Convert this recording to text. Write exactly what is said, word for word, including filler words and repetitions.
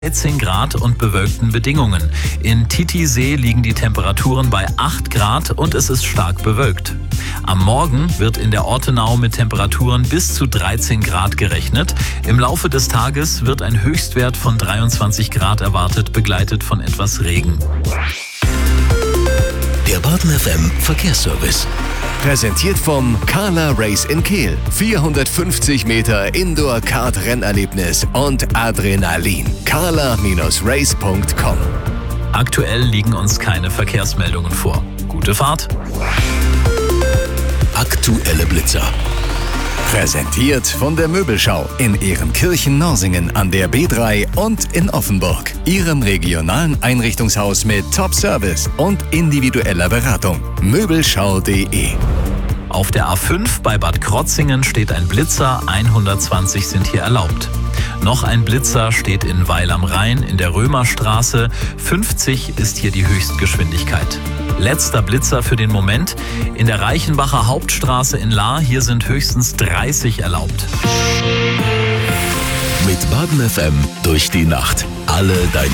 dreizehn Grad und bewölkten Bedingungen. In Titisee liegen die Temperaturen bei acht Grad und es ist stark bewölkt. Am Morgen wird in der Ortenau mit Temperaturen bis zu dreizehn Grad gerechnet. Im Laufe des Tages wird ein Höchstwert von dreiundzwanzig Grad erwartet, begleitet von etwas Regen. Der Baden F M Verkehrsservice. Präsentiert vom Carla Race in Kehl. vierhundertfünfzig Meter Indoor-Kart-Rennerlebnis und Adrenalin. carla Race punkt com. Aktuell liegen uns keine Verkehrsmeldungen vor. Gute Fahrt! Aktuelle Blitzer. Präsentiert von der Möbelschau in Ehrenkirchen-Norsingen an der B drei und in Offenburg. Ihrem regionalen Einrichtungshaus mit Top-Service und individueller Beratung. Möbelschau punkt de. Auf der A fünf bei Bad Krotzingen steht ein Blitzer, hundertzwanzig sind hier erlaubt. Noch ein Blitzer steht in Weil am Rhein in der Römerstraße, fünfzig ist hier die Höchstgeschwindigkeit. Letzter Blitzer für den Moment. In der Reichenbacher Hauptstraße in Lahr, hier sind höchstens dreißig erlaubt. Mit Baden F M durch die Nacht. Alle deine